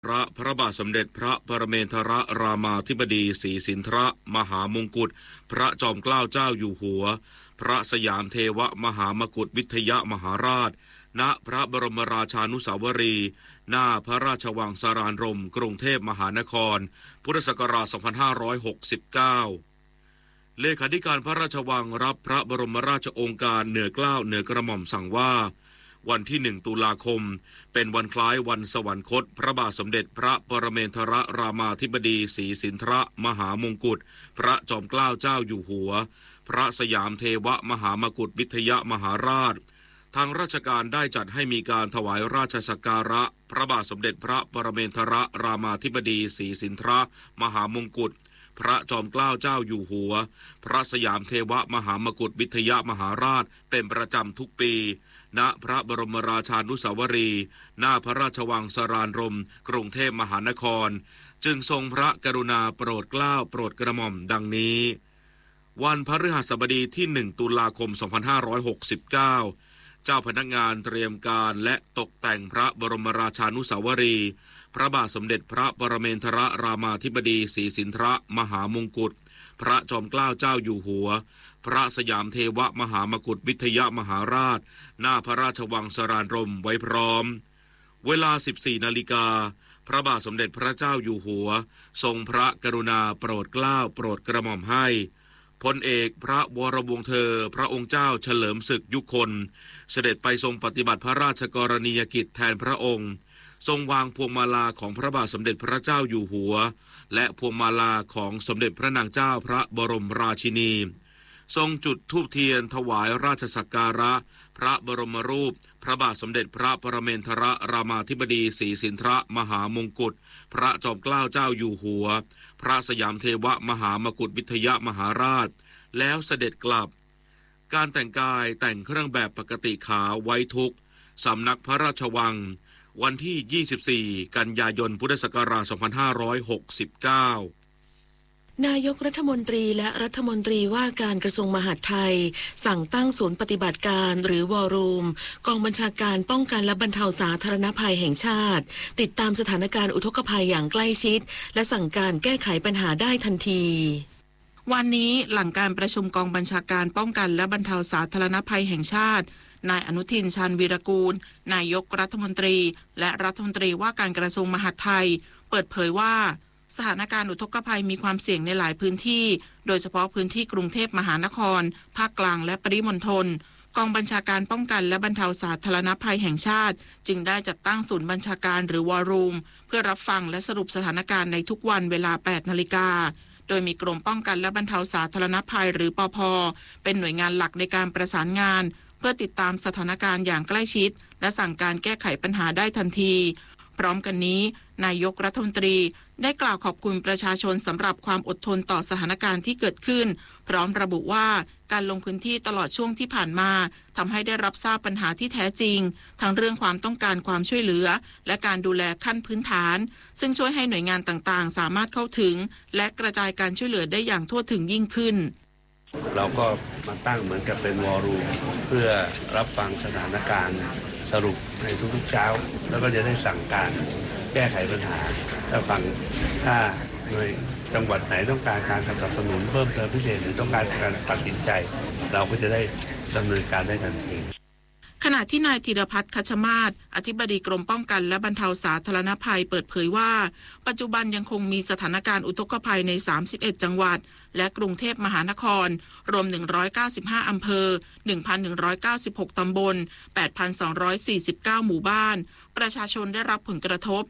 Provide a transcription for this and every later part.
พระบาทสมเด็จพระปรเมนทรรามาธิบดีศรีสินธรมหามงกุฎพระจอมเกล้าเจ้าอยู่หัวพระสยามเทวมหามกุฏวิทยมหาราชณพระบรมราชานุสาวรีย์หน้าพระราชวังสารานรมกรุงเทพมหานครพุทธศักราช 2569 เลขาธิการพระราชวังรับพระบรมราชโองการเหนือเกล้าเหนือกระหม่อมสั่งว่าวันที่1 ตุลาคมเป็นวันคล้ายวันสวรรคตพระบาทสมเด็จพระปรเมนทรรามาธิบดีศรีสินธรมหามงกุฎพระจอมเกล้าเจ้าอยู่หัวพระสยามเทวมหามกุฏวิทยมหาราชทางราชการได้จัดให้มีการถวายราชสักการะพระบาทสมเด็จพระปรเมนทรรามาธิบดีศรีสินธรมหามงกุฎพระจอมเกล้าเจ้าอยู่หัวพระสยามเทวมหามกุฏวิทยมหาราชเป็นประจำทุกปีณพระบรมราชานุสาวรีย์หน้าพระราชวังสารานรมกรุงเทพมหานครจึงทรงพระกรุณาโปรดเกล้าโปรดกระหม่อมดังนี้วันพฤหัสบดีที่1 ตุลาคม 2569 เจ้าพนักงานเตรียมการและตกแต่งพระบรมราชานุสาวรีย์พระบาทสมเด็จพระปรเมนทรรามาธิบดีศรีสินธรมหามงกุฎพระจอมเกล้าเจ้าอยู่หัวพระสยามเทวมหามกุฏวิทยมหาราชหน้าพระราชวังสารานรมไว้พร้อมเวลา 14 นาฬิกาพระบาทสมเด็จพระเจ้าอยู่หัวทรงพระกรุณาโปรดเกล้าโปรดกระหม่อมให้พลเอกพระวรวงศ์เธอพระองค์เจ้าเฉลิมศึกยุคลเสด็จไปทรงปฏิบัติพระราชกรณียกิจแทนพระองค์ทรงวางพวงมาลาของพระบาทสมเด็จพระเจ้าอยู่หัวและพวงมาลาของสมเด็จพระนางเจ้าพระบรมราชินีทรงจุดธูปเทียนถวายราชสักการะพระบรมรูปพระบาทสมเด็จพระปรเมนทรรามาธิบดีศรีสินธรมหามงกุฎพระจอมเกล้าเจ้าอยู่หัวพระสยามเทวมหามกุฏวิทยมหาราชแล้วเสด็จกลับการแต่งกายแต่งเครื่องแบบปกติขาวไว้ทุกสำนักพระราชวังวันที่ 24 กันยายน พุทธศักราช 2569 นายกรัฐมนตรีและรัฐมนตรีว่าการกระทรวงมหาดไทยสั่งตั้งศูนย์ปฏิบัติการหรือวอรูมกองบัญชาการป้องกันและบรรเทาสาธารณภัยแห่งชาติติดตามสถานการณ์อุทกภัยอย่างใกล้ชิดและสั่งการแก้ไขปัญหาได้ทันทีวันนี้หลังการประชุมกองบัญชาการป้องกันและบรรเทาสาธารณภัยแห่งชาตินายอนุทินชาญวีรกูลนายกรัฐมนตรีและรัฐมนตรีว่าการกระทรวงมหาดไทยเปิดเผยว่าสถานการณ์อุทกภัยมีความเสี่ยงในหลายพื้นที่โดยเฉพาะพื้นที่กรุงเทพมหานครภาคกลางและปริมณฑลกองบัญชาการป้องกันและบรรเทาสาธารณภัยแห่งชาติจึงได้จัดตั้งศูนย์บัญชาการหรือวอรูมเพื่อรับฟังและสรุปสถานการณ์ในทุกวันเวลา 8 นาฬิกาโดยมีกรมป้องกันและบรรเทาสาธารณภัยหรือปภ.เป็นหน่วยงานหลักในการประสานงานเพื่อติดตามสถานการณ์อย่างใกล้ชิดและสั่งการแก้ไขปัญหาได้ทันทีพร้อมกันนี้นายกรัฐมนตรีได้กล่าวขอบคุณประชาชนสำหรับความอดทนต่อสถานการณ์ที่เกิดขึ้นพร้อมระบุว่าการลงพื้นที่ตลอดช่วงที่ผ่านมาทำให้ได้รับทราบปัญหาที่แท้จริงทั้งเรื่องความต้องการความช่วยเหลือและการดูแลขั้นพื้นฐานซึ่งช่วยให้หน่วยงานต่างๆสามารถเข้าถึงและกระจายการช่วยเหลือได้อย่างทั่วถึงยิ่งขึ้นเราก็มาตั้งเหมือนกับเป็นวอรูมเพื่อรับฟังสถานการณ์สรุปในทุกๆเช้าแล้วก็จะได้สั่งการแก้ไขปัญหาถ้าในจังหวัดไหนต้องการการสนับสนุนเพิ่มเติมพิเศษหรือต้องการการตัดสินใจเราก็จะได้ดำเนินการได้ทันทีขณะที่นายธีรพัฒน์คัชมาศอธิบดีกรมป้องกันและบรรเทาสาธารณภัยเปิดเผยว่าปัจจุบันยังคงมีสถานการณ์อุทกภัยใน31จังหวัดและกรุงเทพมหานครรวม195อำเภอ 1,196 ตำบล 8,249 หมู่บ้านประชาชนได้รับผลกระทบ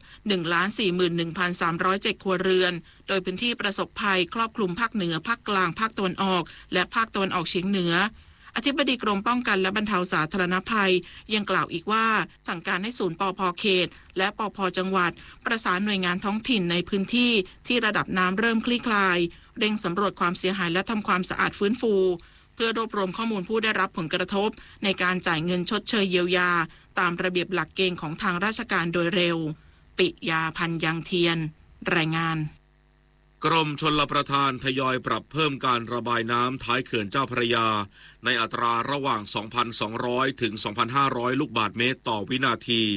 141,307 ครัวเรือนโดยพื้นที่ประสบภัยครอบคลุมภาคเหนือภาคกลางภาคตะวันออกและภาคตะวันออกเฉียงเหนืออธิบดีกรมป้องกันและบรรเทาสาธารณภัยยังกล่าวอีกว่าสั่งการให้ศูนย์ปภ.เขตและปภ.จังหวัดประสานหน่วยงานท้องถิ่นในพื้นที่ที่ระดับน้ำเริ่มคลี่คลายเร่งสำรวจความเสียหายและทำความสะอาดฟื้นฟูเพื่อรวบรวมข้อมูลผู้ได้รับผลกระทบในการจ่ายเงินชดเชยเยียวยาตามระเบียบหลักเกณฑ์ของทางราชการโดยเร็วปิยาพันธ์ยังเทียนรายงานกรมชลประทานทยอยปรับเพิ่มการระบายน้ำท้ายเขื่อนเจ้าพระยาในอัตราระหว่าง 2,200 ถึง 2,500 ลูกบาศก์เมตรต่อวินาที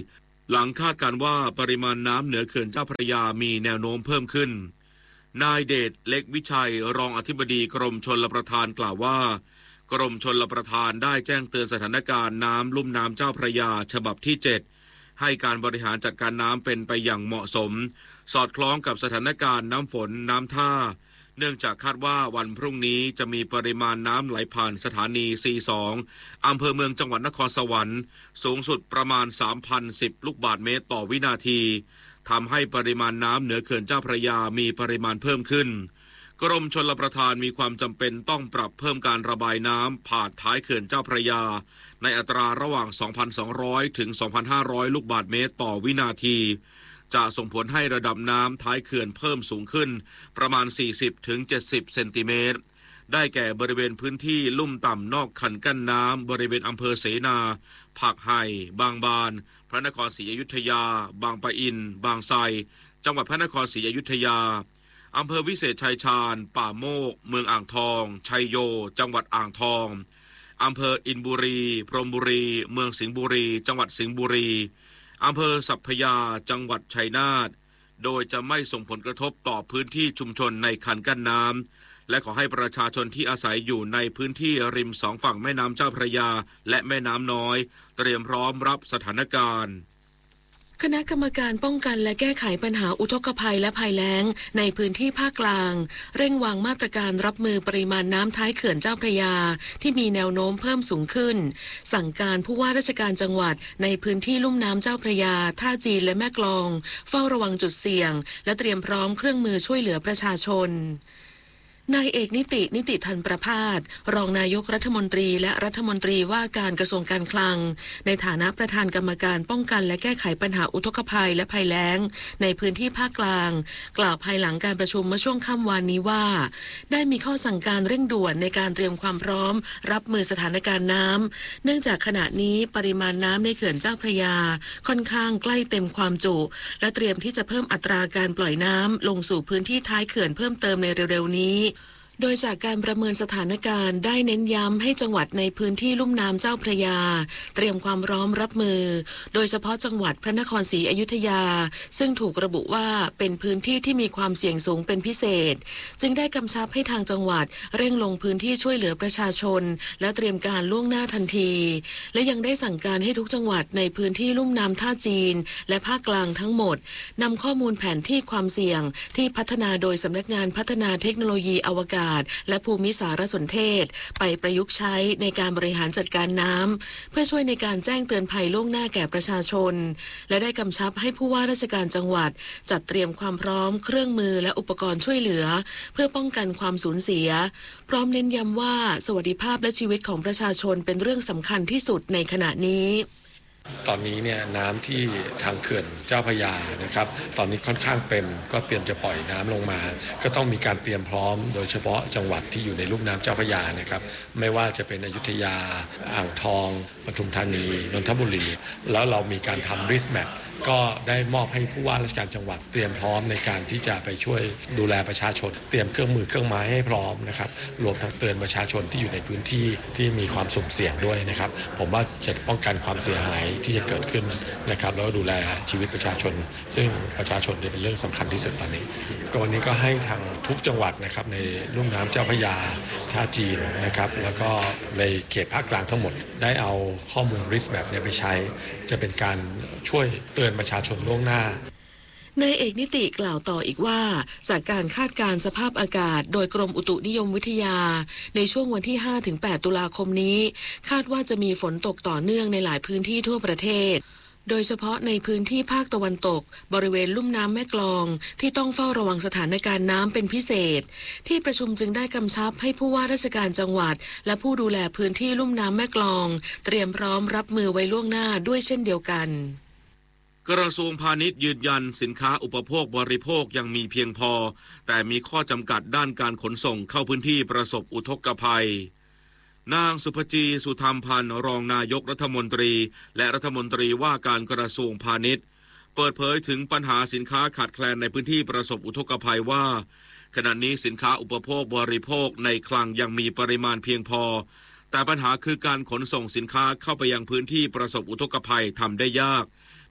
หลังคาดการว่าปริมาณน้ำเหนือเขื่อนเจ้าพระยามีแนวโน้มเพิ่มขึ้นนายเดชเล็กวิชัยรองอธิบดีกรมชลประทานกล่าวว่ากรมชลประทานได้แจ้งเตือนสถานการณ์น้ำลุ่มน้ำเจ้าพระยาฉบับที่ 7ให้การบริหารจัดการน้ำเป็นไปอย่างเหมาะสมสอดคล้องกับสถานการณ์น้ำฝนน้ำท่าเนื่องจากคาดว่าวันพรุ่งนี้จะมีปริมาณน้ำไหลผ่านสถานี C2 อำเภอเมืองจังหวัดนครสวรรค์สูงสุดประมาณ 3,010 ลูกบาศก์เมตรต่อวินาทีทำให้ปริมาณน้ำเหนือเขื่อนเจ้าพระยามีปริมาณเพิ่มขึ้นกรมชลประทานมีความจำเป็นต้องปรับเพิ่มการระบายน้ำผ่านท้ายเขื่อนเจ้าพระยาในอัตราระหว่าง 2,200 ถึง 2,500 ลูกบาศก์เมตรต่อวินาทีจะส่งผลให้ระดับน้ำท้ายเขื่อนเพิ่มสูงขึ้นประมาณ 40 ถึง 70 เซนติเมตรได้แก่บริเวณพื้นที่ลุ่มต่ำนอกคันกั้นน้ำบริเวณอำเภอเสนาผักไห่บางบานพระนครศรีอยุธยาบางปะอินบางไทรจังหวัดพระนครศรีอยุธยาอำเภอวิเศษชัยชาญป่าโมกเมืองอ่างทองชัยโยจังหวัดอ่างทองอำเภออินบุรีพรหมบุรีเมืองสิงห์บุรีจังหวัดสิงห์บุรีอำเภอสัพพยาจังหวัดชัยนาทโดยจะไม่ส่งผลกระทบต่อพื้นที่ชุมชนในคันกั้นน้ำและขอให้ประชาชนที่อาศัยอยู่ในพื้นที่ริมสองฝั่งแม่น้ำเจ้าพระยาและแม่น้ำน้อยเตรียมพร้อมรับสถานการณ์คณะกรรมการป้องกันและแก้ไขปัญหาอุทกภัยและภัยแล้งในพื้นที่ภาคกลางเร่งวางมาตรการรับมือปริมาณน้ำท้ายเขื่อนเจ้าพระยาที่มีแนวโน้มเพิ่มสูงขึ้นสั่งการผู้ว่าราชการจังหวัดในพื้นที่ลุ่มน้ำเจ้าพระยาท่าจีนและแม่กลองเฝ้าระวังจุดเสี่ยงและเตรียมพร้อมเครื่องมือช่วยเหลือประชาชนนายเอกนิติธันประภาสรองนายกรัฐมนตรีและรัฐมนตรีว่าการกระทรวงการคลังในฐานะประธานกรรมการป้องกันและแก้ไขปัญหาอุทกภัยและภัยแล้งในพื้นที่ภาคกลางกล่าวภายหลังการประชุมเมื่อช่วงค่ำวานนี้ว่าได้มีข้อสั่งการเร่งด่วนในการเตรียมความพร้อมรับมือสถานการณ์น้ำเนื่องจากขณะนี้ปริมาณน้ำในเขื่อนเจ้าพระยาค่อนข้างใกล้เต็มความจุและเตรียมที่จะเพิ่มอัตราการปล่อยน้ำลงสู่พื้นที่ท้ายเขื่อนเพิ่มเติมในเร็วๆนี้โดยจากการประเมินสถานการณ์ได้เน้นย้ำให้จังหวัดในพื้นที่ลุ่มน้ำเจ้าพระยาเตรียมความพร้อมรับมือโดยเฉพาะจังหวัดพระนครศรีอยุธยาซึ่งถูกระบุว่าเป็นพื้นที่ที่มีความเสี่ยงสูงเป็นพิเศษจึงได้กำชับให้ทางจังหวัดเร่งลงพื้นที่ช่วยเหลือประชาชนและเตรียมการล่วงหน้าทันทีและยังได้สั่งการให้ทุกจังหวัดในพื้นที่ลุ่มน้ำท่าจีนและภาคกลางทั้งหมดนำข้อมูลแผนที่ความเสี่ยงที่พัฒนาโดยสำนักงานพัฒนาเทคโนโลยีอวกาศและภูมิสารสนเทศไปประยุกต์ใช้ในการบริหารจัดการน้ำเพื่อช่วยในการแจ้งเตือนภัยล่วงหน้าแก่ประชาชนและได้กำชับให้ผู้ว่าราชการจังหวัดจัดเตรียมความพร้อมเครื่องมือและอุปกรณ์ช่วยเหลือเพื่อป้องกันความสูญเสียพร้อมเน้นย้ำว่าสวัสดิภาพและชีวิตของประชาชนเป็นเรื่องสำคัญที่สุดในขณะนี้ตอนนี้เนี่ยน้ำที่ทางเขื่อนเจ้าพระยานะครับตอนนี้ค่อนข้างเต็มก็เตรียมจะปล่อยน้ำลงมาก็ต้องมีการเตรียมพร้อมโดยเฉพาะจังหวัดที่อยู่ในลุ่มน้ำเจ้าพระยานะครับไม่ว่าจะเป็นอยุธยาอ่างทองปทุมธานีนนทบุรีแล้วเรามีการทำ risk map ก็ได้มอบให้ผู้ว่าราชการจังหวัดเตรียมพร้อมในการที่จะไปช่วยดูแลประชาชนเตรียมเครื่องมือเครื่องไม้ให้พร้อมนะครับรวมทั้งเตือนประชาชนที่อยู่ในพื้นที่ที่มีความสุ่มเสี่ยงด้วยนะครับผมว่าจะป้องกันความเสียหายที่จะเกิดขึ้นนะครับแล้วก็ดูแลชีวิตประชาชนซึ่งประชาชนเป็นเรื่องสำคัญที่สุดตอนนี้ก็วันนี้ก็ให้ทางทุกจังหวัดนะครับในลุ่มน้ำเจ้าพระยาท่าจีนนะครับแล้วก็ในเขตภาคกลางทั้งหมดได้เอาข้อมูล risk map ไปใช้จะเป็นการช่วยเตือนประชาชนล่วงหน้านายเอกนิติกล่าวต่ออีกว่าจากการคาดการณ์สภาพอากาศโดยกรมอุตุนิยมวิทยาในช่วงวันที่ 5-8 ตุลาคมนี้คาดว่าจะมีฝนตกต่อเนื่องในหลายพื้นที่ทั่วประเทศโดยเฉพาะในพื้นที่ภาคตะวันตกบริเวณลุ่มน้ำแม่กลองที่ต้องเฝ้าระวังสถานการณ์น้ำเป็นพิเศษที่ประชุมจึงได้กำชับให้ผู้ว่าราชการจังหวัดและผู้ดูแลพื้นที่ลุ่มน้ำแม่กลองเตรียมพร้อมรับมือไว้ล่วงหน้าด้วยเช่นเดียวกันกระทรวงพาณิชย์ยืนยันสินค้าอุปโภคบริโภคยังมีเพียงพอแต่มีข้อจำกัดด้านการขนส่งเข้าพื้นที่ประสบอุทกภัยนางสุภจีสุธรรมพันธ์รองนายกรัฐมนตรีและรัฐมนตรีว่าการกระทรวงพาณิชย์เปิดเผยถึงปัญหาสินค้าขาดแคลนในพื้นที่ประสบอุทกภัยว่าขณะนี้สินค้าอุปโภคบริโภคในคลังยังมีปริมาณเพียงพอแต่ปัญหาคือการขนส่งสินค้าเข้าไปยังพื้นที่ประสบอุทกภัยทำได้ยาก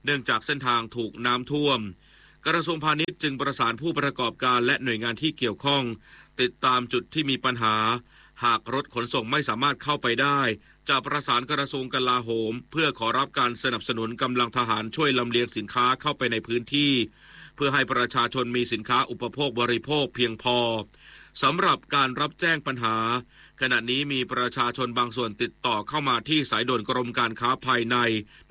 เนื่องจากเส้นทางถูกน้ำท่วมกระทรวงพาณิชย์จึงประสานผู้ประกอบการและหน่วยงานที่เกี่ยวข้องติดตามจุดที่มีปัญหาหากรถขนส่งไม่สามารถเข้าไปได้จะประสานกระทรวงกลาโหมเพื่อขอรับการสนับสนุนกำลังทหารช่วยลำเลียงสินค้าเข้าไปในพื้นที่เพื่อให้ประชาชนมีสินค้าอุปโภคบริโภคเพียงพอสำหรับการรับแจ้งปัญหาขณะนี้มีประชาชนบางส่วนติดต่อเข้ามาที่สายด่วนกรมการค้าภายใน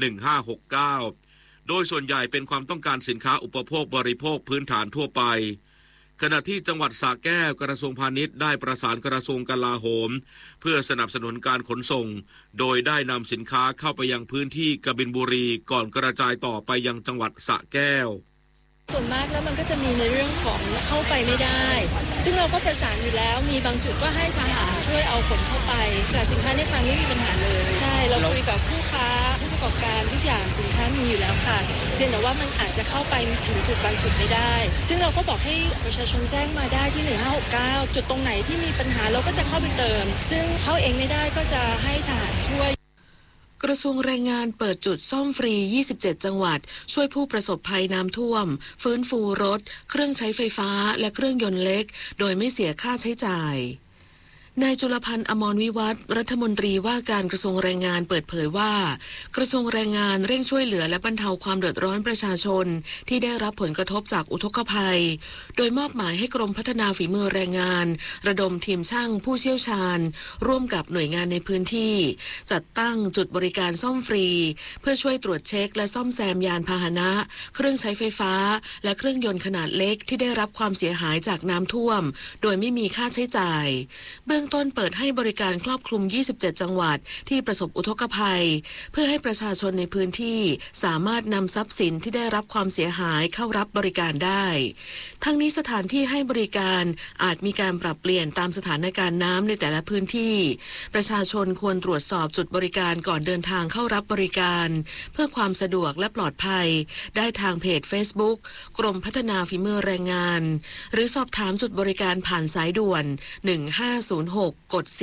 1569โดยส่วนใหญ่เป็นความต้องการสินค้าอุปโภคบริโภคพื้นฐานทั่วไปขณะที่จังหวัดสระแก้วกระทรวงพาณิชย์ได้ประสานกระทรวงกลาโหมเพื่อสนับสนุนการขนส่งโดยได้นำสินค้าเข้าไปยังพื้นที่กบินบุรีก่อนกระจายต่อไปยังจังหวัดสระแก้วส่วนมากแล้วมันก็จะมีในเรื่องของเข้าไปไม่ได้ซึ่งเราก็ประสานอยู่แล้วมีบางจุดก็ให้ทหารช่วยเอาขนเข้าไปแต่สินค้าในครั้งนี้มีปัญหาเลยใช่เราคุยกับผู้ค้าผู้ประกอบการทุกอย่างสินค้ามีอยู่แล้วค่ะเพียงแต่ว่ามันอาจจะเข้าไปถึงจุดบางจุดไม่ได้ซึ่งเราก็บอกให้ประชาชนแจ้งมาได้ที่1569จุดตรงไหนที่มีปัญหาเราก็จะเข้าไปเติมซึ่งเข้าเองไม่ได้ก็จะให้ทหารช่วยกระทรวงแรงงานเปิดจุดซ่อมฟรี27จังหวัดช่วยผู้ประสบภัยน้ำท่วมฟื้นฟูรถเครื่องใช้ไฟฟ้าและเครื่องยนต์เล็กโดยไม่เสียค่าใช้จ่ายนายจุลพันธ์อมรวิวัฒน์รัฐมนตรีว่าการกระทรวงแรงงานเปิดเผยว่ากระทรวงแรงงานเร่งช่วยเหลือและบรรเทาความเดือดร้อนประชาชนที่ได้รับผลกระทบจากอุทกภัยโดยมอบหมายให้กรมพัฒนาฝีมือแรงงานระดมทีมช่างผู้เชี่ยวชาญร่วมกับหน่วยงานในพื้นที่จัดตั้งจุดบริการซ่อมฟรีเพื่อช่วยตรวจเช็คและซ่อมแซมยานพาหนะเครื่องใช้ไฟฟ้าและเครื่องยนต์ขนาดเล็กที่ได้รับความเสียหายจากน้ำท่วมโดยไม่มีค่าใช้จ่ายเบื้องต้นเปิดให้บริการครอบคลุม27จังหวัดที่ประสบอุทกภัยเพื่อให้ประชาชนในพื้นที่สามารถนำทรัพย์สินที่ได้รับความเสียหายเข้ารับบริการได้ทั้งนี้สถานที่ให้บริการอาจมีการปรับเปลี่ยนตามสถานการณ์น้ำในแต่ละพื้นที่ประชาชนควรตรวจสอบจุดบริการก่อนเดินทางเข้ารับบริการเพื่อความสะดวกและปลอดภัยได้ทางเพจ Facebook กรมพัฒนาฝีมือแรงงานหรือสอบถามจุดบริการผ่านสายด่วน1506กด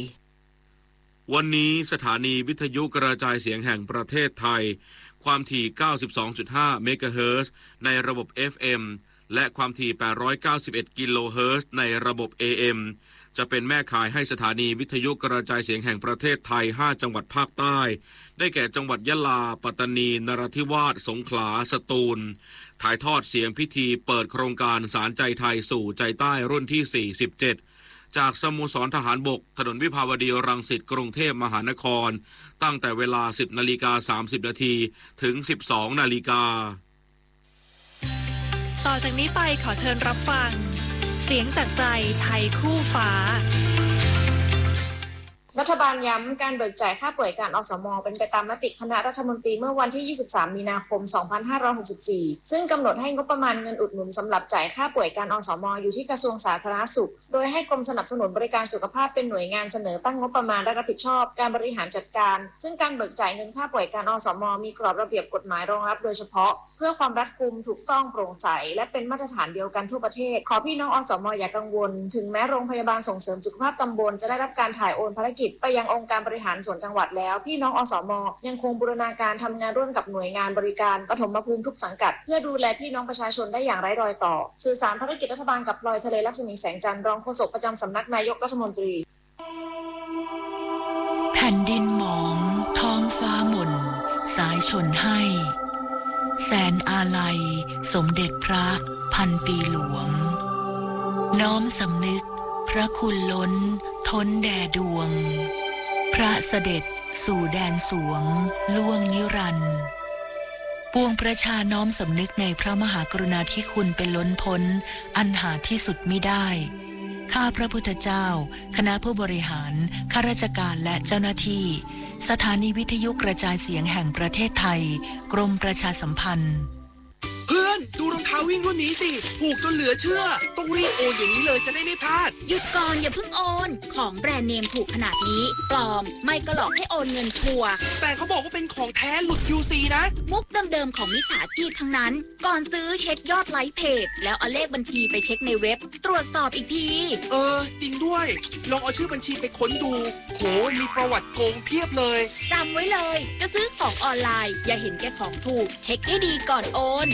4 วันนี้สถานีวิทยุกระจายเสียงแห่งประเทศไทยความถี่ 92.5 เมกะเฮิรตซ์ในระบบ FM และความถี่ 891 กิโลเฮิรตซ์ในระบบ AM จะเป็นแม่ข่ายให้สถานีวิทยุกระจายเสียงแห่งประเทศไทย5จังหวัดภาคใต้ได้แก่จังหวัดยะลาปัตตานีนราธิวาสสงขลาสตูลถ่ายทอดเสียงพิธีเปิดโครงการสารใจไทยสู่ใจใต้รุ่นที่47จากสโมสรทหารบกถนนวิภาวดีรังสิตกรุงเทพมหานครตั้งแต่เวลา 10:30 น.ถึง 12:00 น. ต่อจากนี้ไปขอเชิญรับฟังเสียงจากใจไทยคู่ฟ้ารัฐบาลย้ำการเบิกจ่ายค่าป่วยการอสม.เป็นไปตามมติคณะรัฐมนตรีเมื่อวันที่23มีนาคม2564ซึ่งกำหนดให้งบประมาณเงินอุดหนุนสำหรับจ่ายค่าป่วยการอสม.อยู่ที่กระทรวงสาธารณสุขโดยให้กรมสนับสนุนบริการสุขภาพเป็นหน่วยงานเสนอตั้งงบประมาณและรับผิดชอบการบริหารจัดการซึ่งการเบิกจ่ายเงินค่าป่วยการอสม.มีกรอบระเบียบกฎหมายรองรับโดยเฉพาะเพื่อความรัดกุมถูกต้องโปร่งใสและเป็นมาตรฐานเดียวกันทั่วประเทศขอพี่น้องอสม.อย่ากังวลถึงแม้โรงพยาบาลส่งเสริมสุขภาพตำบลจะได้รับการถ่ายโอนภารกิจไปยังองค์การบริหารส่วนจังหวัดแล้วพี่น้องอสม.ยังคงบูรณาการทำงานร่วมกับหน่วยงานบริการปฐมภูมิทุกสังกัดเพื่อดูแลพี่น้องประชาชนได้อย่างไร้รอยต่อสื่อสารภารกิจรัฐบาลกับพลอยทะเลลักษมีแสงจันทร์รองโฆษกประจำสำนักนายกรัฐมนตรีแผ่นดินหมองท้องฟ้าหม่นสายชนให้แสนอาลัยสมเด็จพระพันปีหลวงน้อมสำนึกพระคุณล้นท้นแด่ดวงพระเสด็จสู่แดนสวงล่วงนิรันดร์ปวงประชาน้อมสำนึกในพระมหากรุณาธิคุณเป็นล้นพ้นอันหาที่สุดมิได้ข้าพระพุทธเจ้าคณะผู้บริหารข้าราชการและเจ้าหน้าที่สถานีวิทยุกระจายเสียงแห่งประเทศไทยกรมประชาสัมพันธ์เพื่อนดูดูรองเท้าวิ่งรุ่นนี้สิถูกจนเหลือเชื่อต้องรีบโอนอย่างนี้เลยจะได้ไม่พลาดหยุดก่อนอย่าเพิ่งโอนของแบรนด์เนมถูกขนาดนี้ปลอมไม่ก็หลอกให้โอนเงินชัวร์แต่เขาบอกว่าเป็นของแท้หลุด UC นะมุกเดิมๆของมิจฉาชีพทั้งนั้นก่อนซื้อเช็คยอดไลค์เพจแล้วเอาเลขบัญชีไปเช็คในเว็บตรวจสอบอีกทีจริงด้วยลองเอาชื่อบัญชีไปค้นดูโหมีประวัติโกงเพียบเลยจำไว้เลยจะซื้อของออนไลน์อย่าเห็นแก่ของถูกเช็คให้ดีก่อนโอน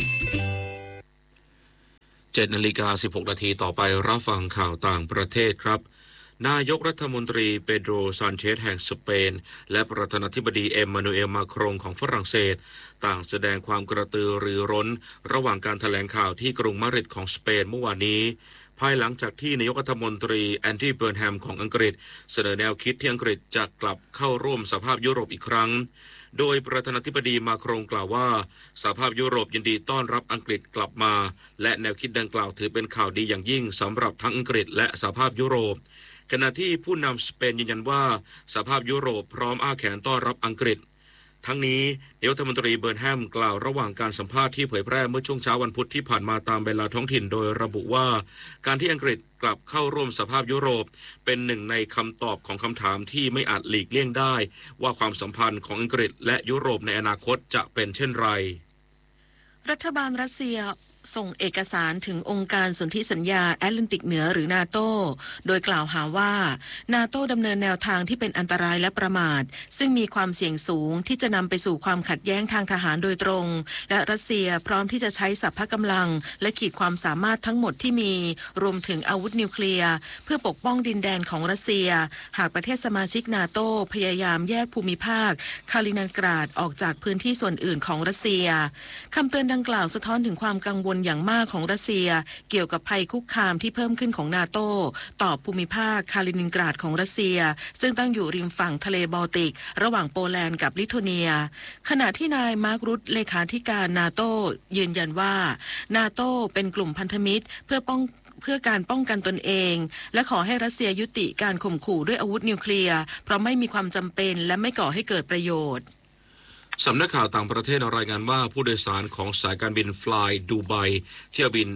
7:16 น.ต่อไปรับฟังข่าวต่างประเทศครับนายกรัฐมนตรีเปโดรซานเชสแห่งสเปนและประธานาธิบดีเอ็มมานูเอลมาครงของฝรั่งเศสต่างแสดงความกระตือรือร้นระหว่างการแถลงข่าวที่กรุงมาดริดของสเปนเมื่อวานนี้ภายหลังจากที่นายกรัฐมนตรีแอนดี้เบิร์นแฮมของอังกฤษเสนอแนวคิดที่อังกฤษจะกลับเข้าร่วมสหภาพยุโรปอีกครั้งโดยประธานาธิบดีมาครงกล่าวว่าสหภาพยุโรปยินดีต้อนรับอังกฤษกลับมาและแนวคิดดังกล่าวถือเป็นข่าวดีอย่างยิ่งสำหรับทั้งอังกฤษและสหภาพยุโรปขณะที่ผู้นำสเปนยืนยันว่าสหภาพยุโรปพร้อมอ้าแขนต้อนรับอังกฤษทั้งนี้นายกรัฐมนตรีเบิร์นแฮมกล่าวระหว่างการสัมภาษณ์ที่เผยแพร่เมื่อช่วงเช้าวันพุธที่ผ่านมาตามเวลาท้องถิ่นโดยระบุว่าการที่อังกฤษกลับเข้าร่วมสหภาพยุโรปเป็นหนึ่งในคำตอบของคำถามที่ไม่อาจหลีกเลี่ยงได้ว่าความสัมพันธ์ของอังกฤษและยุโรปในอนาคตจะเป็นเช่นไรรัฐบาลรัสเซียส่งเอกสารถึงองค์การสนธิสัญญาแอตแลนติกเหนือหรือนาโตโดยกล่าวหาว่านาโตดำเนินแนวทางที่เป็นอันตรายและประมาทซึ่งมีความเสี่ยงสูงที่จะนำไปสู่ความขัดแย้งทางทหารโดยตรงและรัสเซียพร้อมที่จะใช้สรรพกำลังและขีดความสามารถทั้งหมดที่มีรวมถึงอาวุธนิวเคลียร์เพื่อปกป้องดินแดนของรัสเซียหากประเทศสมาชิกนาโตพยายามแยกภูมิภาคคาลินินกราดออกจากพื้นที่ส่วนอื่นของรัสเซียคำเตือนดังกล่าวสะท้อนถึงความกังวลอย่างมากของรัสเซียเกี่ยวกับภัยคุกคามที่เพิ่มขึ้นของนาโตต่อภูมิภาคคาลินินกราดของรัสเซียซึ่งตั้งอยู่ริมฝั่งทะเลบอลติกระหว่างโปแลนด์กับลิทัวเนียขณะที่นายมาร์กรุตเลขาธิการนาโตยืนยันว่านาโตเป็นกลุ่มพันธมิตรเพื่อการป้องกันตนเองและขอให้รัสเซียยุติการข่มขู่ด้วยอาวุธนิวเคลียร์เพราะไม่มีความจำเป็นและไม่ก่อให้เกิดประโยชน์สำนักข่าวต่างประเทศรายงานว่าผู้โดยสารของสายการบิน Fly Dubai เที่ยวบิน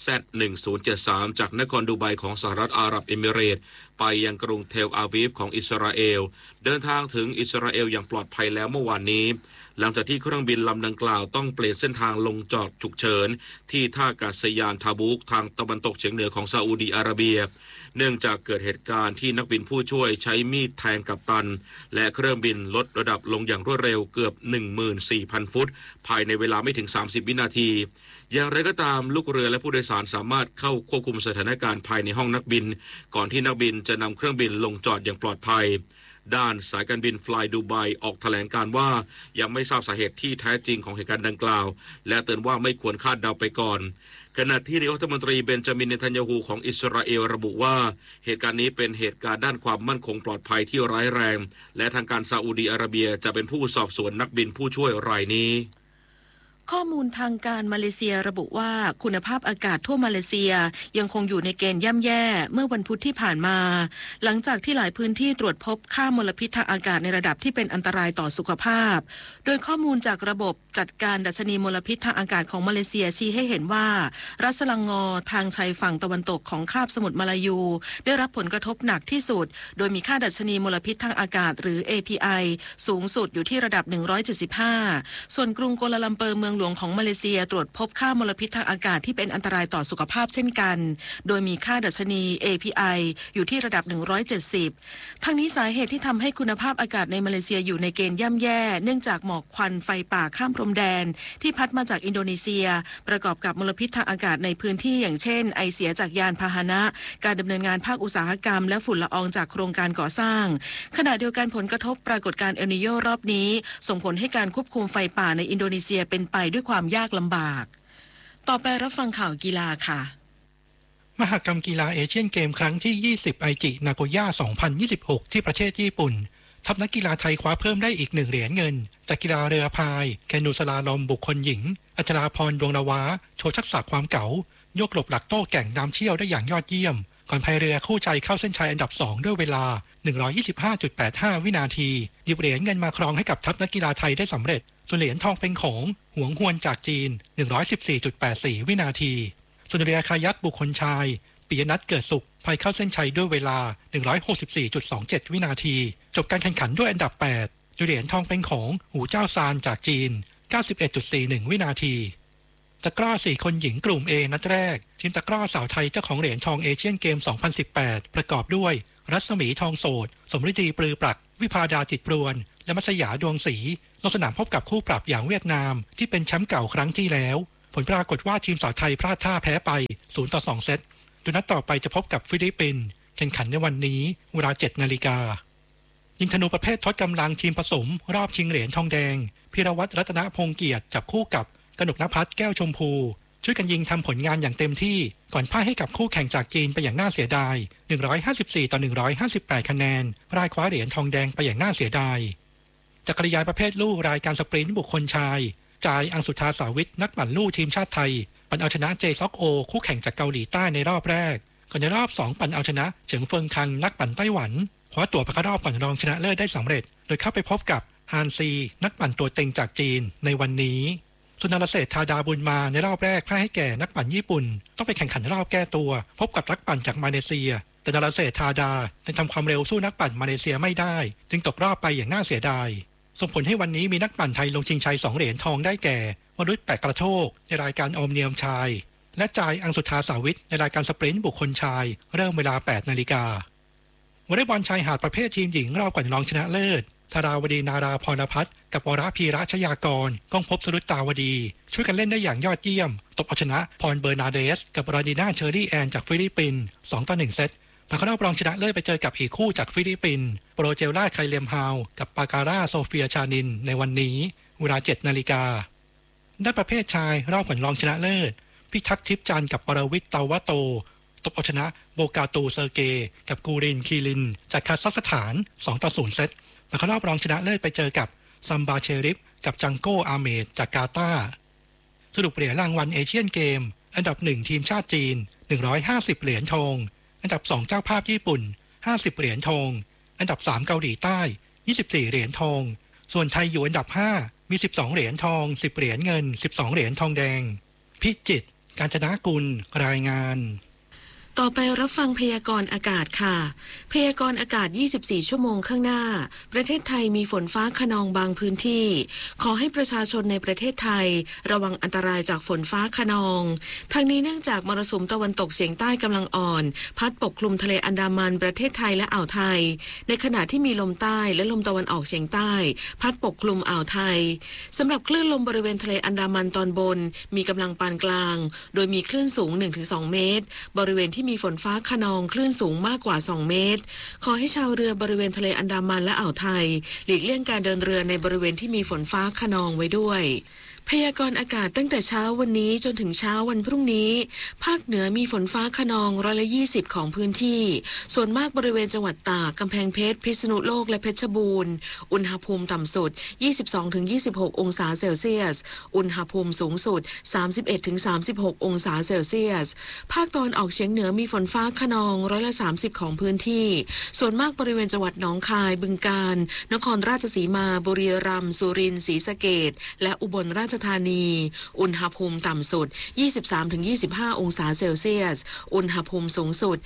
FZ1073 จากนครดูไบของสหรัฐอาหรับเอมิเรตส์ไปยังกรุงเทลอาวีฟของอิสราเอลเดินทางถึงอิสราเอลอย่างปลอดภัยแล้วเมื่อวานนี้หลังจากที่เครื่องบินลำดังกล่าวต้องเปลี่ยนเส้นทางลงจอดฉุกเฉินที่ท่าอากาศยานทาบุกทางตะวันตกเฉียงเหนือของซาอุดีอาระเบียเนื่องจากเกิดเหตุการณ์ที่นักบินผู้ช่วยใช้มีดแทงกัปตันและเครื่องบินลดระดับลงอย่างรวดเร็วเกือบ 14,000 ฟุตภายในเวลาไม่ถึง30วินาทีอย่างไรก็ตามลูกเรือและผู้โดยสารสามารถเข้าควบคุมสถานการณ์ภายในห้องนักบินก่อนที่นักบินจะนำเครื่องบินลงจอดอย่างปลอดภัยด้านสายการบิน Fly Dubai ออกแถลงการว่ายังไม่ทราบสาเหตุที่แท้จริงของเหตุการณ์ดังกล่าวและเตือนว่าไม่ควรคาดเดาไปก่อนขณะที่นายกรัฐมนตรีเบนจามินเนทันยาฮูของอิสราเอลระบุว่าเหตุการณ์นี้เป็นเหตุการณ์ด้านความมั่นคงปลอดภัยที่ร้ายแรงและทางการซาอุดีอาระเบียจะเป็นผู้สอบสวนนักบินผู้ช่วยรายนี้ข้อมูลทางการมาเลเซียระบุว่าคุณภาพอากาศทั่วมาเลเซียยังคงอยู่ในเกณฑ์ย่ำแย่เมื่อวันพุธที่ผ่านมาหลังจากที่หลายพื้นที่ตรวจพบค่ามลพิษทางอากาศในระดับที่เป็นอันตรายต่อสุขภาพโดยข้อมูลจากระบบจัดการดัชนีมลพิษทางอากาศของมาเลเซียชี้ให้เห็นว่ารัสลังงอทางชายฝั่งตะวันตกของคาบสมุทรมาลายูได้รับผลกระทบหนักที่สุดโดยมีค่าดัชนีมลพิษทางอากาศหรือ API สูงสุดอยู่ที่ระดับ175ส่วนกรุงกัวลาลัมเปอร์เมืองหลวงของมาเลเซียตรวจพบค่ามลพิษทางอากาศที่เป็นอันตรายต่อสุขภาพเช่นกันโดยมีค่าดัชนี API อยู่ที่ระดับ170ทั้งนี้สาเหตุที่ทำให้คุณภาพอากาศในมาเลเซียอยู่ในเกณฑ์ย่ำแย่เนื่องจากหมอกควันไฟป่าข้ามพรมแดนที่พัดมาจากอินโดนีเซียประกอบกับมลพิษทางอากาศในพื้นที่อย่างเช่นไอเสียจากยานพาหนะการดำเนินงานภาคอุตสาหกรรมและฝุ่นละอองจากโครงการก่อสร้างขณะเดียวกันผลกระทบปรากฏการณ์เอลนิโญรอบนี้ส่งผลให้การควบคุมไฟป่าในอินโดนีเซียเป็นไปด้วยความยากลำบากต่อไปรับฟังข่าวกีฬาค่ะมหกรรมกีฬาเอเชียนเกมครั้งที่20ไอจินาโกย่า2026ที่ประเทศญี่ปุ่นทัพนักกีฬาไทยคว้าเพิ่มได้อีก1เหรียญเงินจากกีฬาเรือพายแคนูสลาลอมบุคคลหญิงอัชราพรดวงนาวาโชว์ทักษะความเก๋ายกหลบหลักโต้แก่งน้ำเชี่ยวได้อย่างยอดเยี่ยมก่อนพายเรือคู่ใจเข้าเส้นชัยอันดับ2ด้วยเวลา 125.85 วินาทีหยิบเหรียญเงินมาครองให้กับทัพนักกีฬาไทยได้สำเร็จส่วนเหรียญทองเป็นของหวงฮวนจากจีน 114.84 วินาทีส่วนเรือคายัคบุคคลชายปิยนัทเกิดสุขพายเข้าเส้นชัยด้วยเวลา 164.27 วินาทีจบการแข่งขันด้วยอันดับ 8 เหรียญทองเป็นของหูเจ้าซานจากจีน 91.41 วินาทีตะกร้อ4คนหญิงกลุ่ม A นัดแรกทีมตะกร้อสาวไทยเจ้าของเหรียญทองเอเชียนเกม 2018 ประกอบด้วยรัศมีทองโสดสมฤดีปรือปรักวิภาดาจิตปรวนและมัสยาดวงศรีลงสนามพบกับคู่ปรับอย่างเวียดนามที่เป็นแชมป์เก่าครั้งที่แล้วผลปรากฏว่าทีมสาวไทยพลาดท่าแพ้ไป 0-2 เซตโดยนัดต่อไปจะพบกับฟิลิปปินส์แข่งขันในวันนี้เวลา 7 นาฬิกายิงธนูประเภททดกำลังทีมผสมรอบชิงเหรียญทองแดงพิรวัตรรัตนพงษ์เกียรติจับคู่กับกนกนภัสแก้วชมพูช่วยกันยิงทำผลงานอย่างเต็มที่ก่อนพ่ายให้กับคู่แข่งจากจีนไปอย่างน่าเสียดาย154-158 คะแนนรายคว้าเหรียญทองแดงไปอย่างน่าเสียดายจักรยานประเภทลู่รายการสปรินต์บุคคลชายจายอังสุธาสาวิทนักปั่นลู่ทีมชาติไทยปั่นเอาชนะเจซอกโอคู่แข่งจากเกาหลีใต้ในรอบแรกก่อนในรอบ2ปั่นเอาชนะเฉิงเฟิงคังนักปั่นไต้หวันคว้าตั๋วไปเข้ารอบก่อนรองชนะเลิศได้สำเร็จโดยเข้าไปพบกับฮานซีนักปั่นตัวเต็งจากจีนในวันนี้สุนทรเศรษฐธาดาบุญมาในรอบแรกพ่ายให้แก่นักปั่นญี่ปุ่นต้องไปแข่งขันรอบแก้ตัวพบกับนักปั่นจากมาเลเซียแต่นรเศรษฐธาดาจึงทำความเร็วสู้นักปั่นมาเลเซียไม่ได้จึงตกรอบไปอย่างน่าเสียดายส่งผลให้วันนี้มีนักปั่นไทยลงชิงชัย2เหรียญทองได้แก่วรุษแปะกระโทกในรายการออมเนียมชายและจายอังสุธาสาวิทในรายการสปรินต์บุคคลชายเริ่มเวลา 8 นาฬิกาวอลเลย์บอลชายหาดประเภททีมหญิงรอบก่อนรองชนะเลิศธาราวดีนาราพรพัฒน์กับวรพีระชยากรก้องภพสรุตตาวดีช่วยกันเล่นได้อย่างยอดเยี่ยมตบเอาชนะพรเบอร์นาเดสกับราดีนาเชอรี่แอนจากฟิลิปปินส์ 2-1 เซตผ่านเข้ารอบรองชนะเลิศไปเจอกับอีกคู่จากฟิลิปปินส์โปรเจล่าไคเลมฮาวกับปาการาโซเฟียชานินในวันนี้เวลา 7 นาฬิกาด้านประเภทชายรอบก่อนรองชนะเลิศพิทักษ์ทิพย์จันทร์กับปรวิทย์เตาวะโตตบเอาชนะโบกาตูเซอร์เกกับกูรินคีลินจากคาซัคสถาน 2-0 เซตผ่านเข้ารอบรองชนะเลิศไปเจอกับซัมบาเชริฟกับจังโกอาเมดจากกาตาร์สรุปเหรียญรางวัลเอเชียนเกมอันดับ1ทีมชาติจีน150เหรียญทองอันดับ2เจ้าภาพญี่ปุ่น50เหรียญทองอันดับ3เกาหลีใต้24เหรียญทองส่วนไทยอยู่อันดับ5มี12เหรียญทอง10เหรียญเงิน12เหรียญทองแดงพิจิตรกาญจนกุลรายงานต่อไปรับฟังพยากรณ์อากาศค่ะพยากรณ์อากาศ24ชั่วโมงข้างหน้าประเทศไทยมีฝนฟ้าคะนองบางพื้นที่ขอให้ประชาชนในประเทศไทยระวังอันตรายจากฝนฟ้าคะนองทั้งนี้เนื่องจากมรสุมตะวันตกเฉียงใต้กำลังอ่อนพัดปกคลุมทะเลอันดามันประเทศไทยและอ่าวไทยในขณะที่มีลมใต้และลมตะวันออกเฉียงใต้พัดปกคลุมอ่าวไทยสำหรับคลื่นลมบริเวณทะเลอันดามันตอนบนมีกำลังปานกลางโดยมีคลื่นสูง 1-2 เมตรบริเวณที่มีฝนฟ้าคะนองคลื่นสูงมากกว่า2เมตรขอให้ชาวเรือบริเวณทะเลอันดามันและอ่าวไทยหลีกเลี่ยงการเดินเรือในบริเวณที่มีฝนฟ้าคะนองไว้ด้วยพยากรณ์อากาศตั้งแต่เช้าวันนี้จนถึงเช้าวันพรุ่งนี้ภาคเหนือมีฝนฟ้าคะนอง120ของพื้นที่ส่วนมากบริเวณจังหวัดตากกำแพงเพชรพิษณุโลกและเพชรบูรณ์อุณหภูมิต่ำสุด 22-26 องศาเซลเซียสอุณหภูมิสูงสุด 31-36 องศาเซลเซียสภาคตะวันออกเฉียงเหนือมีฝนฟ้าคะนอง30ของพื้นที่ส่วนมากบริเวณจังหวัดหนองคายบึงกาฬนครราชสีมาบุรีรัมย์สุรินทร์ศรีสะเกษและอุบลราชธานีอุณหภูมิต่ำสุด 23-25 องศาเซลเซียสอุณหภูมิสูงสุด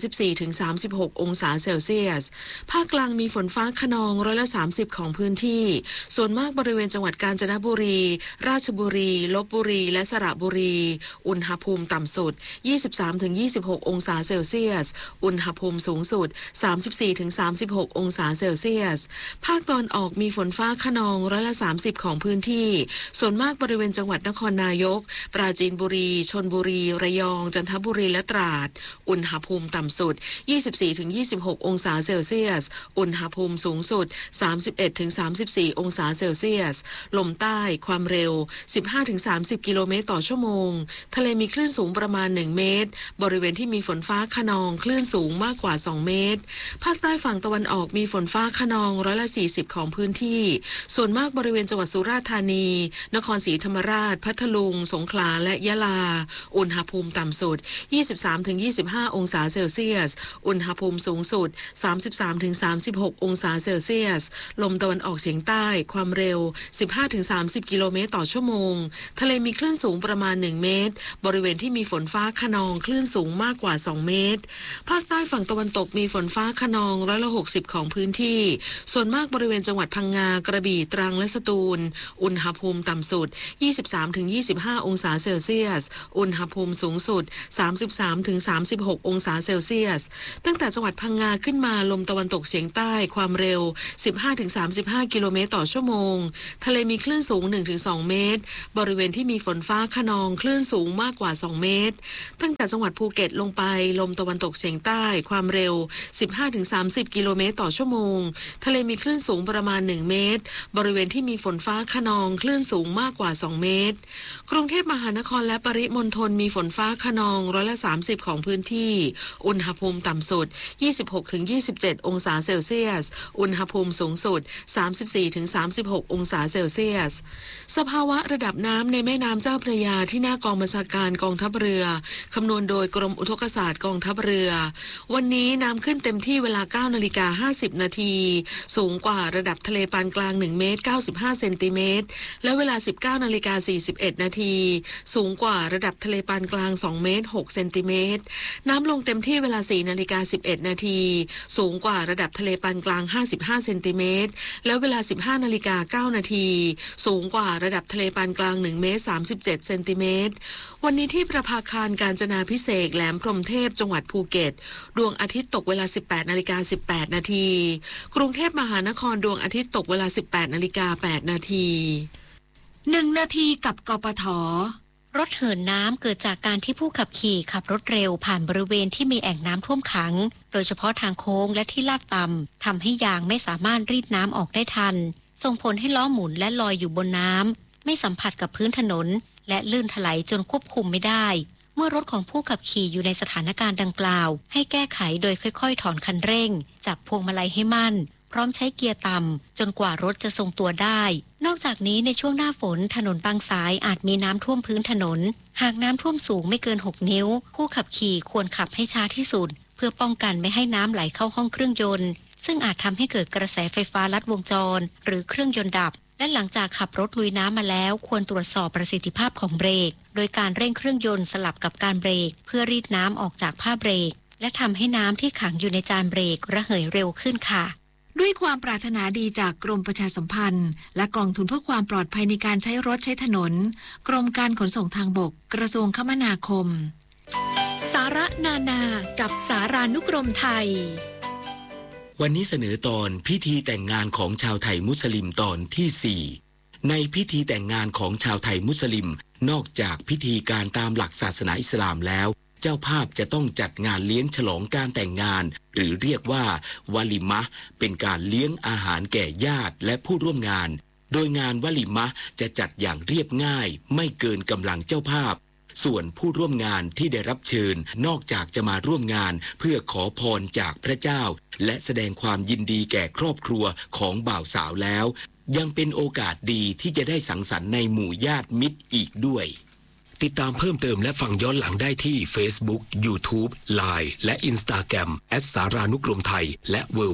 34-36 องศาเซลเซียสภาคกลางมีฝนฟ้าคะนอง30ของพื้นที่ส่วนมากบริเวณจังหวัดกาญจนบุรีราชบุรีลพบุรีและสระบุรีอุณหภูมิต่ำสุด 23-26 องศาเซลเซียสอุณหภูมิสูงสุด 34-36 องศาเซลเซียสภาคตอนออกมีฝนฟ้าคะนอง30ของพื้นที่ส่วนมากบริเวณจังหวัดนครนายกปราจีนบุรีชลบุรีระยองจันทบุรีและตราดอุณหภูมิต่ำสุด 24-26 องศาเซลเซียสอุณหภูมิสูงสุด 31-34 องศาเซลเซียสลมใต้ความเร็ว 15-30 กิโลเมตรต่อชั่วโมงทะเลมีคลื่นสูงประมาณ1เมตรบริเวณที่มีฝนฟ้าคะนองคลื่นสูงมากกว่า2เมตรภาคใต้ฝั่งตะวันออกมีฝนฟ้าคะนอง140ของพื้นที่ส่วนมากบริเวณจังหวัดสุราษฎร์ธานีนคครศรีธรรมราชพัทลุงสงขลาและยะลาอุณหภูมิต่ำสุด 23-25 องศาเซลเซียสอุณหภูมิสูงสุด 33-36 องศาเซลเซียสลมตะวันออกเฉียงใต้ความเร็ว 15-30 กิโลเมตรต่อชั่วโมงทะเลมีคลื่นสูงประมาณ1เมตรบริเวณที่มีฝนฟ้าคะนองคลื่นสูงมากกว่า2เมตรภาคใต้ฝั่งตะวันตกมีฝนฟ้าคะนอง160ของพื้นที่ส่วนมากบริเวณจังหวัดพังงากระบี่ตรังและสตูลอุณหภูมิต่ำสุด 23-25 องศาเซลเซียสอุณหภูมิสูงสุด 33-36 องศาเซลเซียสตั้งแต่จังหวัดพังงาขึ้นมาลมตะวันตกเฉียงใต้ความเร็ว 15-35 กิโลเมตรต่อชั่วโมงทะเลมีคลื่นสูง 1-2 เมตรบริเวณที่มีฝนฟ้าคะนองคลื่นสูงมากกว่า2เมตรตั้งแต่จังหวัดภูเก็ตลงไปลมตะวันตกเฉียงใต้ความเร็ว 15-30 กิโลเมตรต่อชั่วโมงทะเลมีคลื่นสูงประมาณ1เมตรบริเวณที่มีฝนฟ้าคะนองคลื่นสูงมากกว่า2เมตรกรุงเทพมหานครและปริมณฑลมีฝนฟ้าคะนอง30%ของพื้นที่อุณหภูมิต่ำสุด 26-27 องศาเซลเซียสอุณหภูมิสูงสุด 34-36 องศาเซลเซียสสภาวะระดับน้ำในแม่น้ำเจ้าพระยาที่หน้ากองบัญชาการกองทัพเรือคำนวณโดยกรมอุทกศาสตร์กองทัพเรือวันนี้น้ำขึ้นเต็มที่เวลา 9:50 นาทีสูงกว่าระดับทะเลปานกลาง1เมตร95เซนติเมตรและเวลา 19:41 นาทีสูงกว่าระดับทะเลปานกลาง2เมตร6เซนติเมตรน้ำลงเต็มที่เวลา 4:11 นาทีสูงกว่าระดับทะเลปานกลาง55เซนติเมตรและเวลา 15:09 นาทีสูงกว่าระดับทะเลปานกลาง1เมตร37เซนติเมตรวันนี้ที่ประภาคารกาญจนาภิเษกแหลมพรหมเทพจังหวัดภูเก็ตดวงอาทิตย์ตกเวลา 18:18 นาทีกรุงเทพมหานครดวงอาทิตย์ตกเวลา 18:08 นาที 1 นาทีกับกปท.รถเหินน้ำเกิดจากการที่ผู้ขับขี่ขับรถเร็วผ่านบริเวณที่มีแอ่งน้ำท่วมขังโดยเฉพาะทางโค้งและที่ลาดต่ำทำให้ยางไม่สามารถรีดน้ำออกได้ทันส่งผลให้ล้อหมุนและลอยอยู่บนน้ำไม่สัมผัสกับพื้นถนนและลื่นถลายจนควบคุมไม่ได้เมื่อรถของผู้ขับขี่อยู่ในสถานการณ์ดังกล่าวให้แก้ไขโดยค่อยๆถอนคันเร่งจับพวงมาลัยให้มั่นพร้อมใช้เกียร์ต่ำจนกว่ารถจะทรงตัวได้นอกจากนี้ในช่วงหน้าฝนถนนบางสายอาจมีน้ำท่วมพื้นถนนหากน้ำท่วมสูงไม่เกิน6นิ้วผู้ขับขี่ควรขับให้ช้าที่สุดเพื่อป้องกันไม่ให้น้ำไหลเข้าห้องเครื่องยนต์ซึ่งอาจทำให้เกิดกระแสไฟฟ้าลัดวงจรหรือเครื่องยนต์ดับและหลังจากขับรถลุยน้ำมาแล้วควรตรวจสอบประสิทธิภาพของเบรกโดยการเร่งเครื่องยนต์สลับกับการเบรกเพื่อรีดน้ำออกจากผ้าเบรกและทำให้น้ำที่ขังอยู่ในจานเบรกระเหยเร็วขึ้นค่ะด้วยความปรารถนาดีจากกรมประชาสัมพันธ์และกองทุนเพื่อความปลอดภัยในการใช้รถใช้ถนนกรมการขนส่งทางบกกระทรวงคมนาคมสาระนานากับสารานุกรมไทยวันนี้เสนอตอนพิธีแต่งงานของชาวไทยมุสลิมตอนที่ 4ในพิธีแต่งงานของชาวไทยมุสลิมนอกจากพิธีการตามหลักศาสนาอิสลามแล้วเจ้าภาพจะต้องจัดงานเลี้ยงฉลองการแต่งงานหรือเรียกว่าวาลิมะห์เป็นการเลี้ยงอาหารแก่ญาติและผู้ร่วมงานโดยงานวาลิมะห์จะจัดอย่างเรียบง่ายไม่เกินกำลังเจ้าภาพส่วนผู้ร่วมงานที่ได้รับเชิญนอกจากจะมาร่วมงานเพื่อขอพรจากพระเจ้าและแสดงความยินดีแก่ครอบครัวของบ่าวสาวแล้วยังเป็นโอกาสดีที่จะได้สังสรรค์ในหมู่ญาติมิตรอีกด้วยติดตามเพิ่มเติมและฟังย้อนหลังได้ที่ Facebook, YouTube, Line และ Instagram @saranukromthai และ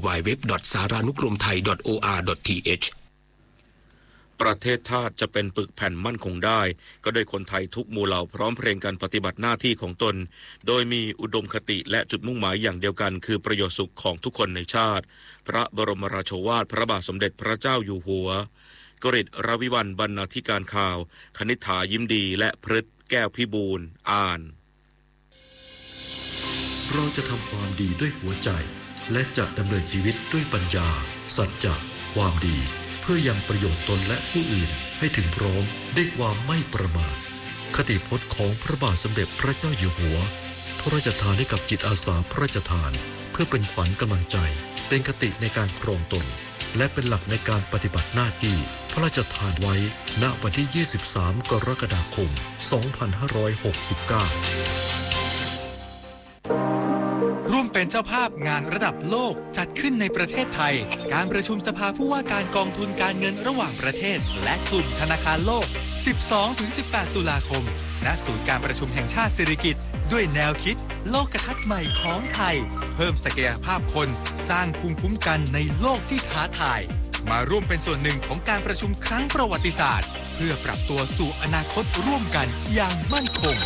www.saranukromthai.or.th ประเทศชาติจะเป็นปึกแผ่นมั่นคงได้ก็โดยคนไทยทุกหมู่เหล่าพร้อมเพรียงกันปฏิบัติหน้าที่ของตนโดยมีอุดมคติและจุดมุ่งหมายอย่างเดียวกันคือประโยชน์สุขของทุกคนในชาติพระบรมราโชวาทพระบาทสมเด็จพระเจ้าอยู่หัวกฤษรวิวัลย์บรรณาธิการข่าวคณิษฐายิ้มดีและพฤทธิ์แก้วพิบูลอ่านเราจะทำความดีด้วยหัวใจและจะดำเนินชีวิตด้วยปัญญาสัจจะความดีเพื่อยังประโยชน์ตนและผู้อื่นให้ถึงพร้อมด้วยความไม่ประมาทคติพจน์ของพระบาทสมเด็จพระเจ้าอยู่หัวพระราชทานให้กับจิตอาสาพระราชทานเพื่อเป็นขวัญกำลังใจเป็นคติในการครองตนและเป็นหลักในการปฏิบัติหน้าที่พระราชทานไว้ณวันที่ 23 กรกฎาคม 2569 ร่วมเป็นเป็นเจ้าภาพงานระดับโลกจัดขึ้นในประเทศไทยการประชุมสภาผู้ว่าการกองทุนการเงินระหว่างประเทศและกลุ่มธนาคารโลก 12-18 ตุลาคมณศูนย์การประชุมแห่งชาติสิริกิติ์ด้วยแนวคิดโลกทัศน์ใหม่ของไทยเพิ่มศักยภาพคนสร้างภูมิคุ้มกันในโลกที่ท้าทายมาร่วมเป็นส่วนหนึ่งของการประชุมครั้งประวัติศาสตร์เพื่อปรับตัวสู่อนาคตร่วมกันอย่างมั่นคง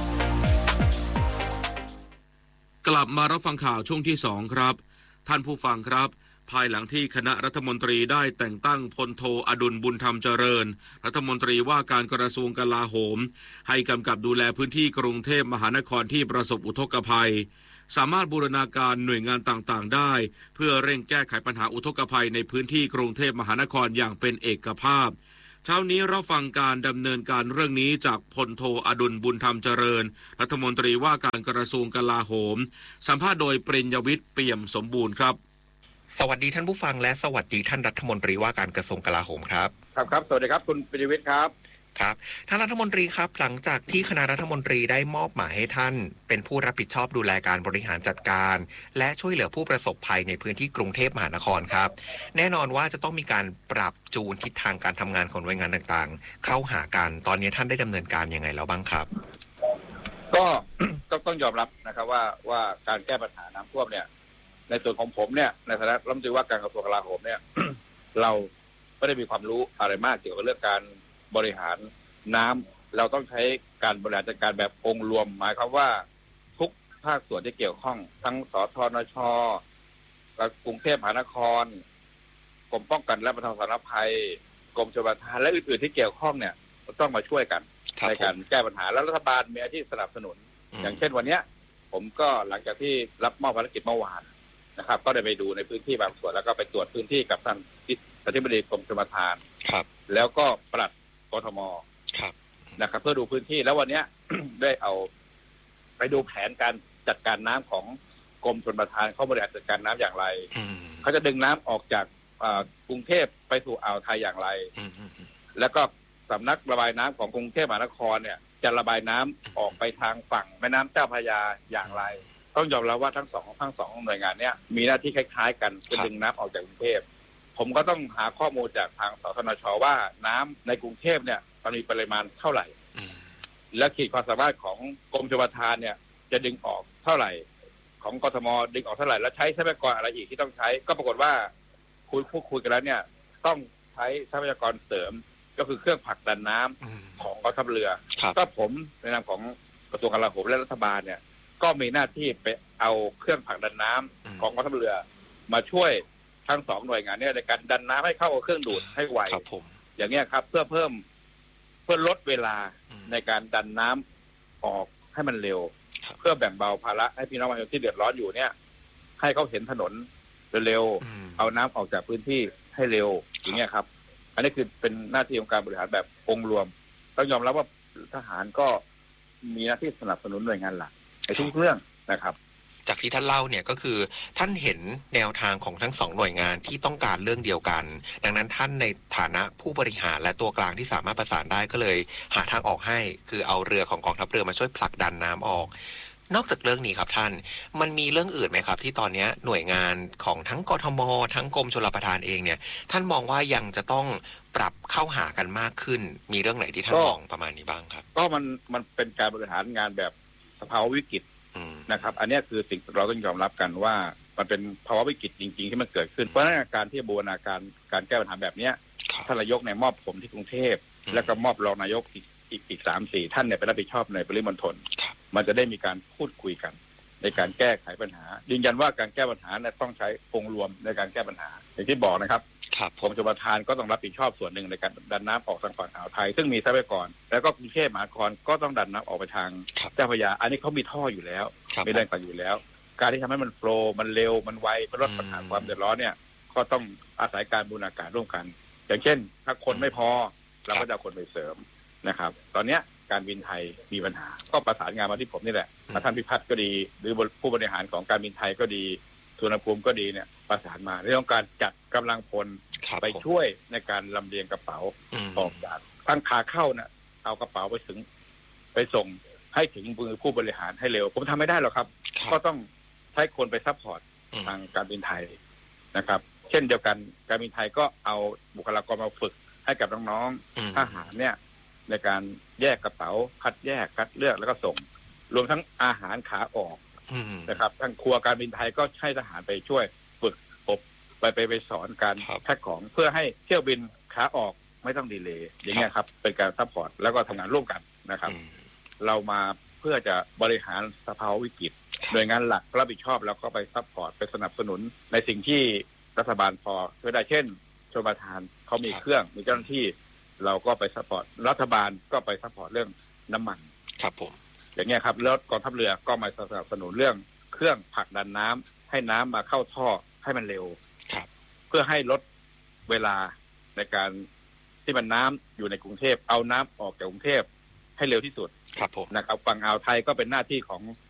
กลับมารับฟังข่าวช่วงที่2ครับท่านผู้ฟังครับภายหลังที่คณะรัฐมนตรีได้แต่งตั้งพลโทอดุลบุญธรรมเจริญรัฐมนตรีว่าการกระทรวงกลาโหมให้กำกับดูแลพื้นที่กรุงเทพมหานครที่ประสบอุทกภัยสามารถบูรณาการหน่วยงานต่างๆได้เพื่อเร่งแก้ไขปัญหาอุทกภัยในพื้นที่กรุงเทพมหานครอย่างเป็นเอกภาพเช้านี้เราฟังการดำเนินการเรื่องนี้จากพลโทอดุลบุญธรรมเจริญรัฐมนตรีว่าการกระทรวงกลาโหมสัมภาษณ์โดยปริญญวิทย์เปี่ยมสมบูรณ์ครับสวัสดีท่านผู้ฟังและสวัสดีท่านรัฐมนตรีว่าการกระทรวงกลาโหมครับครับสวัสดีครับคุณปริญญวิทย์ครับครับท่านรัฐมนตรีครับหลังจากที่คณะรัฐมนตรีได้มอบหมายให้ท่านเป็นผู้รับผิดชอบดูแลการบริหารจัดการและช่วยเหลือผู้ประสบภัยในพื้นที่กรุงเทพมหานครครับแน่นอนว่าจะต้องมีการปรับจูนทิศทางการทำงานของหน่วยงานต่างๆเข้าหากันตอนนี้ท่านได้ดำเนินการยังไงแล้วบ้างครับก็ ต้องยอมรับนะครับว่าการแก้ปัญหาน้ำท่วมเนี่ยในส่วนของผมเนี่ยในฐานะรัฐมนตรีว่าการกระทรวงกลาโหมเนี่ย เราไม่ได้มีความรู้อะไรมากเกี่ยวกับเรื่องการบริหารน้ำเราต้องใช้การบริหารจัดการแบบองค์รวมหมายความว่าทุกภาคส่วนที่เกี่ยวข้องทั้งสทนช.กรุงเทพมหานครกรมป้องกันและบรรเทาสาธารณภัยกรมชลประทานและอื่นๆที่เกี่ยวข้องเนี่ยต้องมาช่วยกันในการแก้ปัญหาแล้วรัฐบาลมีหน้าที่สนับสนุนอย่างเช่นวันนี้ผมก็หลังจากที่รับมอบภารกิจเมื่อวานนะครับก็ได้ไปดูในพื้นที่บางส่วนแล้วก็ไปตรวจพื้นที่กับท่านอธิบดีกรมชลประทานแล้วก็ปลัดกทมนะครับเพื่อดูพื้นที่แล้ววันนี้ ได้เอาไปดูแผนการจัดการน้ำของกรมชลประทานเขาบริหารจัดการน้ำอย่างไรเขาจะดึงน้ำออกจากกรุงเทพไปสู่อ่าวไทยอย่างไรแล้วก็สำนักระบายน้ำของกรุงเทพมหานครเนี่ยจะระบายน้ำออกไปทางฝั่งแม่น้ำเจ้าพระยาอย่างไรต้องยอมรับว่าทั้งสองหน่วยงานเนี้ยมีหน้าที่คล้ายๆกันจะดึงน้ำออกจากกรุงเทพผมก็ต้องหาข้อมูลจากทางสทนช.ว่าน้ำในกรุงเทพเนี่ยมันมีปริมาณเท่าไหร่และขีดความสามารถของกรมชลประทานเนี่ยจะดึงออกเท่าไหร่ของกทมดึงออกเท่าไหร่แล้วใช้ทรัพยากรอะไรอีกที่ต้องใช้ก็ปรากฏว่าคุยกันแล้วเนี่ยต้องใช้ทรัพยากรเสริมก็คือเครื่องผลักดันน้ำของกองทัพเรือก็ผมในนามของกระทรวงกลาโหมและรัฐบาลเนี่ยก็มีหน้าที่ไปเอาเครื่องผลักดันน้ำของกองทัพเรือมาช่วยทั้ง2หน่วยงานเนี่ยในการดันน้ำให้เข้ากับเครื่องดูดให้ไวอย่างเงี้ยครับเพื่อลดเวลาในการดันน้ำออกให้มันเร็วเพื่อแบ่งเบาภาระให้พี่น้องประชาชนที่เดือดร้อนอยู่เนี่ยให้เขาเห็นถนนเร็วเอาน้ำออกจากพื้นที่ให้เร็วอย่างเงี้ยครับอันนี้คือเป็นหน้าที่ของการบริหารแบบองค์รวมต้องยอมรับว่าทหารก็มีหน้าที่สนับสนุนหน่วยงานหลักในทุกเรื่องนะครับจากที่ท่านเล่าเนี่ยก็คือท่านเห็นแนวทางของทั้ง2หน่วยงานที่ต้องการเรื่องเดียวกันดังนั้นท่านในฐานะผู้บริหารและตัวกลางที่สามารถประสานได้ก็เลยหาทางออกให้คือเอาเรือของกองทัพเรือมาช่วยผลักดันน้ำออกนอกจากเรื่องนี้ครับท่านมันมีเรื่องอื่นไหมครับที่ตอนนี้หน่วยงานของทั้งกทมทั้งกรมชลประทานเองเนี่ยท่านมองว่ายังจะต้องปรับเข้าหากันมากขึ้นมีเรื่องไหนที่ท่านมองประมาณนี้บ้างครับก็มันเป็นการบริหารงานแบบสภาวะวิกฤตนะครับอันนี้คือสิ่งเราต้องยอมรับกันว่ามันเป็นภาวะวิกฤตจริงๆที่มันเกิดขึ้นเพราะฉะนั้นการที่บูรณาการแก้ปัญหาแบบนี้ท่านนายกในมอบผมที่กรุงเทพแล้วก็มอบรองนายกอีก 3-4 ท่านเนี่ยไปรับผิดชอบในปริมณฑลมันจะได้มีการพูดคุยกันในการแก้ไขปัญหายืนยันว่าการแก้ปัญหาเนี่ยต้องใช้องค์รวมในการแก้ปัญหาอย่างที่บอกนะครับกรมชลประทานก็ต้องรับผิดชอบส่วนหนึ่งในการดันน้ำออกทางฝั่งอ่าวไทยซึ่งมีทรัพยากรแล้วก็กรุงเทพมหานครก็ต้องดันน้ำออกไปทางเจ้าพระยาอันนี้เขามีท่ออยู่แล้วมีแรงต่างอยู่แล้วการที่ทำให้มันโฟลว์มันเร็วมันไวเพื่อลดปัญหาความเดือดร้อนเนี่ยก็ต้องอาศัยการบูรณาการร่วมกันอย่างเช่นถ้าคนไม่พอเราก็จะคนไปเสริมนะครับตอนเนี้ยการบินไทยมีปัญหาก็ประสานงานมาที่ผมนี่แหละท่านพิพัฒน์ก็ดีหรือผู้บริหารของการบินไทยก็ดีสุวรรณภูมิก็ดีเนี่ยประสานมาในเรื่องการจัดกำลังพลไปช่วยในการลำเลียงกระเป๋าออกจากตั้งขาเข้าเนี่ยเอากระเป๋าไปส่งให้ถึงมือผู้บริหารให้เร็วผมทำไม่ได้หรอกครับก็ต้องทช้คนไปซัพพอร์ตทางการบินไทยนะครับเช่นเดียวกันการบินไทยก็เอาบุคลากรมาฝึกให้กับน้องๆทหารเนี่ยในการแยกกระเป๋าคัดแยกคัดเลือกแล้วก็ส่งรวมทั้งอาหารขาออกนะครับทางครัวการบินไทยก็ให้ทหารไปช่วยฝึกอบไปสอนการแพ็คของเพื่อให้เที่ยวบินขาออกไม่ต้องดีเลย์อย่างเงี้ยครับเป็นการซัพพอร์ตแล้วก็ทำงานร่วมกันนะครับเรามาเพื่อจะบริหารสภาวะวิกฤตหน่วยงานหลักรับผิดชอบแล้วก็ไปซัพพอร์ตไปสนับสนุนในสิ่งที่รัฐบาลพอช่วยได้เช่นชลประทานเขามีเครื่องมีเจ้าหน้าที่เราก็ไปซัพพอร์ตรัฐบาลก็ไปซัพพอร์ตเรื่องน้ำมันครับผมอย่างเงี้ยครับแล้วกองทัพเรือก็มาสนับสนุนเรื่องเครื่องผลักดันน้ำให้น้ำมาเข้าท่อให้มันเร็วเพื่อให้ลดเวลาในการที่มันน้ำอยู่ในกรุงเทพเอาน้ำออกจากกรุงเทพให้เร็วที่สุดครับผมนะครับฝั่งอ่าวไทยก็เป็นหน้าที่ของ